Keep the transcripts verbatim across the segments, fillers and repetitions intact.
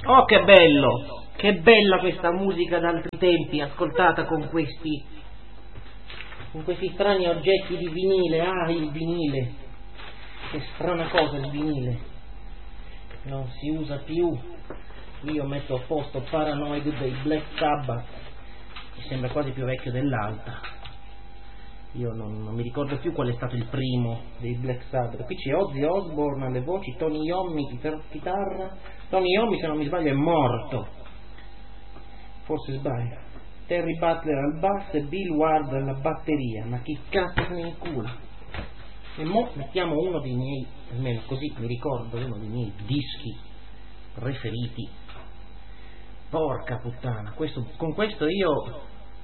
Oh, che bello! Che bella questa musica d'altri tempi, ascoltata con questi con questi strani oggetti di vinile. Ah, il vinile! Che strana cosa il vinile! Non si usa più. Io metto a posto Paranoid dei Black Sabbath, mi sembra quasi più vecchio dell'altra. Io non, non mi ricordo più qual è stato il primo dei Black Sabbath. Qui c'è Ozzy Osbourne alle voci, Tony Iommi per chitarra. Tony Iommi, se non mi sbaglio, è morto, forse sbaglio. Terry Butler al basso e Bill Ward alla batteria. Ma chi cazzo se ne incula? E mo mettiamo uno dei miei, almeno così mi ricordo, uno dei miei dischi preferiti. Porca puttana, questo, con questo io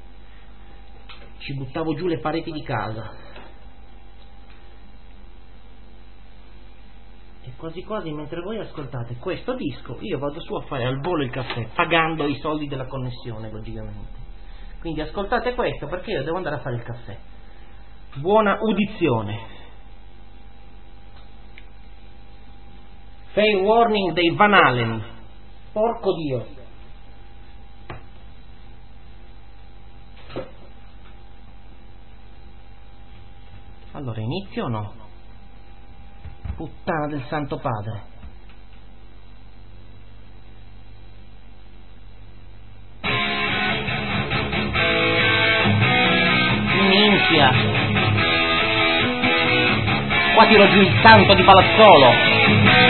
ci buttavo giù le pareti di casa. E quasi quasi mentre voi ascoltate questo disco io vado su a fare al volo il caffè, pagando i soldi della connessione, logicamente. Quindi ascoltate questo perché io devo andare a fare il caffè. Buona udizione. Fair Warning dei Van Halen. Porco Dio. Allora inizio o no? Puttana del Santo Padre. Minchia. Qua tiro giù il santo di Palazzolo.